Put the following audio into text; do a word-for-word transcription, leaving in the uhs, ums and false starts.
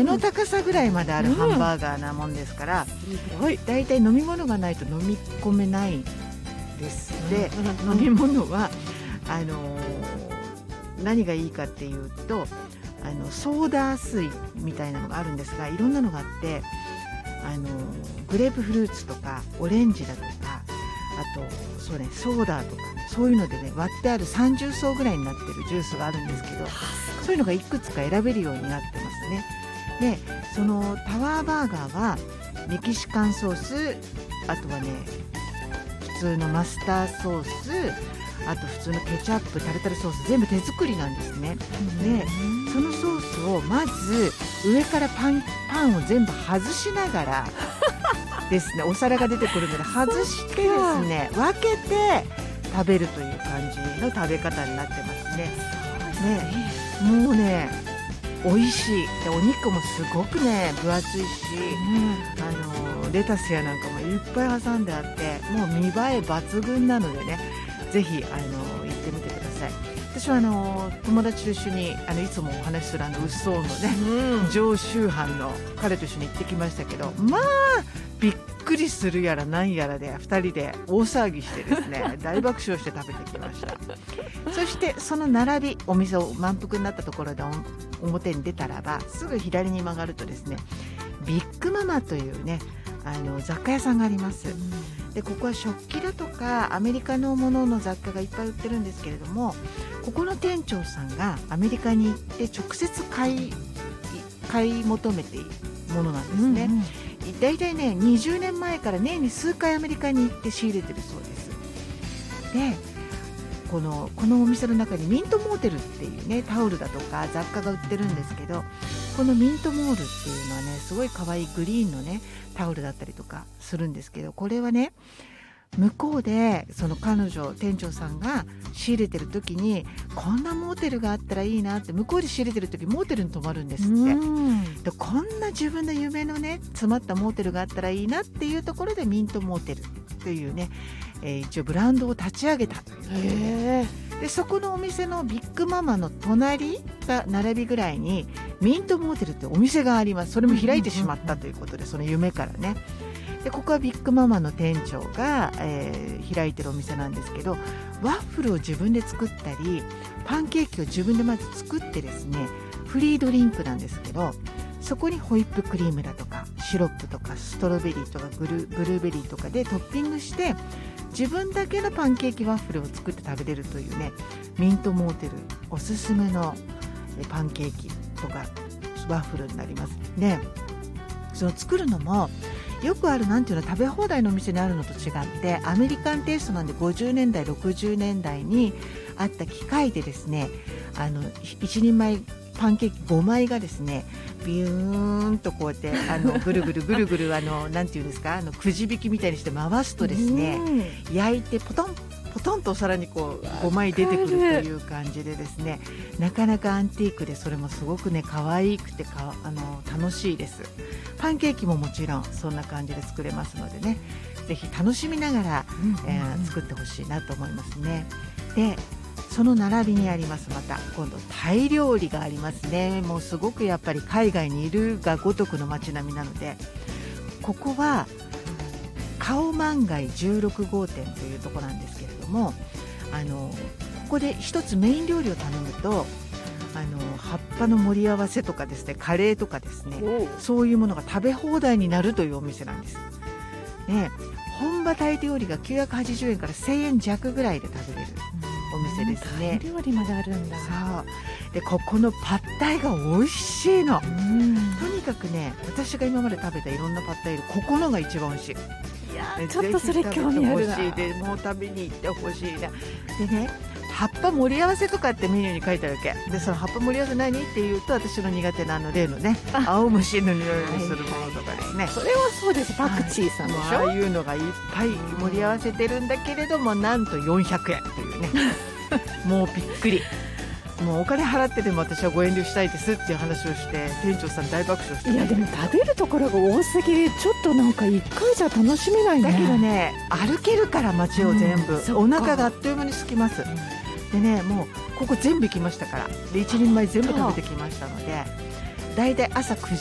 背の高さぐらいまであるハンバーガーなもんですから、うん、だいたい飲み物がないと飲み込めないですで、うん、飲み物はあのー、何がいいかっていうとあのソーダ水みたいなのがあるんですが、いろんなのがあってあのグレープフルーツとかオレンジだとか、あとそう、ね、ソーダとかそういうので、ね、割ってあるさんじゅう層ぐらいになってるジュースがあるんですけど、そういうのがいくつか選べるようになってますね。でそのタワーバーガーはメキシカンソース、あとはね普通のマスターソース、あと普通のケチャップ、タルタルソース全部手作りなんですね。でそのソースをまず上からパン、パンを全部外しながらですね、お皿が出てくるので外してですね分けて食べるという感じの食べ方になってますね。ね、もうね美味しいで、お肉もすごくね分厚いし、うん、あのレタスやなんかもいっぱい挟んであって、もう見栄え抜群なのでね、ぜひあの行ってみてください。私はあの友達と一緒にあのいつもお話しするあのうっそうのね、うん、常習犯の彼と一緒に行ってきましたけど、まあびっくりするやらなんやらでふたりで大騒ぎしてですね大爆笑して食べてきました。そしてその並び、お店を満腹になったところで表に出たらばすぐ左に曲がるとですね、ビッグママというねあの雑貨屋さんがあります。でここは食器だとかアメリカのものの雑貨がいっぱい売ってるんですけれども、ここの店長さんがアメリカに行って直接買い、買い求めているものなんですね。うんうん、だいたいねにじゅうねんまえから年に数回アメリカに行って仕入れてるそうです。でこの、このお店の中にミントモーテルっていうねタオルだとか雑貨が売ってるんですけど、このミントモールっていうのはねすごい可愛いグリーンのねタオルだったりとかするんですけど、これはね向こうでその彼女店長さんが仕入れてる時にこんなモーテルがあったらいいなって、向こうで仕入れてる時モーテルに泊まるんですって。でこんな自分の夢のね詰まったモーテルがあったらいいなっていうところでミントモーテルというね、えー、一応ブランドを立ち上げたということで、でそこのお店のビッグママの隣が並びぐらいにミントモーテルってお店があります。それも開いてしまったということで、その夢からね。でここはビッグママの店長が、えー、開いてるお店なんですけど、ワッフルを自分で作ったりパンケーキを自分でまず作ってですね、フリードリンクなんですけど、そこにホイップクリームだとかシロップとかストロベリーとかブル、ブルーベリーとかでトッピングして自分だけのパンケーキワッフルを作って食べれるというね、ミントモーテルおすすめのパンケーキとかワッフルになります。でその作るのもよくあるなんていうの食べ放題のお店にあるのと違ってアメリカンテイストなんで、ごじゅうねんだいろくじゅうねんだいにあった機械でですね、あの一人前パンケーキごまいがですねビューンとこうやってあのぐるぐるぐるぐるあのなんていうんですか、あのくじ引きみたいにして回すとですね、焼いてポトンポトンとお皿にこうごまい出てくるという感じでですね、なかなかアンティークでそれもすごくね可愛くてかあの楽しいです。パンケーキももちろんそんな感じで作れますのでね、ぜひ楽しみながら、うんうんうんえー、作ってほしいなと思いますね。でその並びにありますまた今度タイ料理がありますね。もうすごくやっぱり海外にいるがごとくの街並みなので、ここはカオマンガイじゅうろくごうてんというところなんですけれども、あのここで一つメイン料理を頼むとあの葉っぱの盛り合わせとかですね、カレーとかですね、そういうものが食べ放題になるというお店なんです。で本場タイ料理がきゅうひゃくはちじゅうえんからせんえんじゃくぐらいで食べれるお店ですね。 タイ料理まであるんだ。 そうでここのパッタイが美味しいの。うんとにかくね、私が今まで食べたいろんなパッタイよりここのが一番美味しい。 いやちょっとそれ興味あるな。 でもう食べに行ってほしいな。でね、葉っぱ盛り合わせとかってメニューに書いてあるわけで、その葉っぱ盛り合わせ何っていうと、私の苦手なあの例のね青虫の匂いがするものとかですね、はいはい、 それはそうです。パクチーさんでしょ、 はい、ああいうのがいっぱい盛り合わせてるんだけれども、なんとよんひゃくえんというねもうびっくり。もうお金払ってでも私はご遠慮したいですっていう話をして店長さん大爆笑して、 いやでも食べるところが多すぎる、ちょっとなんかいっかいじゃ楽しめないね。 だけどね、歩けるから街を全部、うん、お腹があっという間に空きます、うん、でね、もうここ全部行きましたから、で一人前全部食べてきましたので、だいたい朝くじ